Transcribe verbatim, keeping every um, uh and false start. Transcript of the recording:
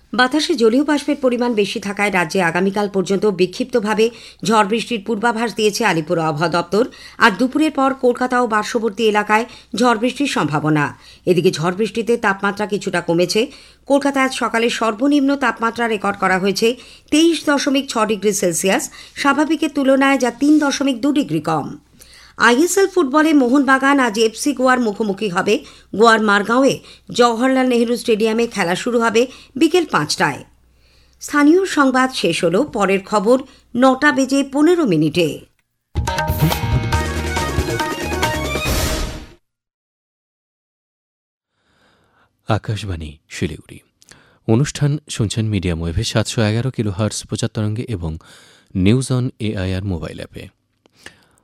বাতাসে জলীয় বাষ্পের পরিমাণ বেশি থাকায় রাজ্যে আগামীকাল পর্যন্ত বিক্ষিপ্তভাবে ঝড় বৃষ্টির পূর্বাভাস দিয়েছে আলিপুর আবহাওয়া দপ্তর। আর দুপুরের পর কলকাতা ও পার্শ্ববর্তী এলাকায় ঝড় বৃষ্টির সম্ভাবনা। এদিকে ঝড় বৃষ্টিতে তাপমাত্রা কিছুটা কমেছে। কলকাতায় আজ সকালে সর্বনিম্ন তাপমাত্রা রেকর্ড করা হয়েছে তেইশ দশমিক ছ ডিগ্রি সেলসিয়াস, স্বাভাবিকের তুলনায় যা তিন দশমিক দু ডিগ্রি কম। আইএসএল ফুটবলে মোহনবাগান আজ এফসি গোয়ার মুখোমুখি হবে। গোয়ার মারগাঁওয়ে জওহরলাল নেহরু স্টেডিয়ামে খেলা শুরু হবে বিকেল পাঁচটায়। স্থানীয় সংবাদ শেষ হল। পরের খবর নটা বেজে পনেরো মিনিটে। আকাশবাণী শিলিগুড়ি। অনুষ্ঠান শুনছেন মিডিয়াম ওয়েভে সাতশো এগারো কিলো হার্টস প্রচার তরঙ্গে এবং নিউজ অন এআইআর মোবাইল অ্যাপে।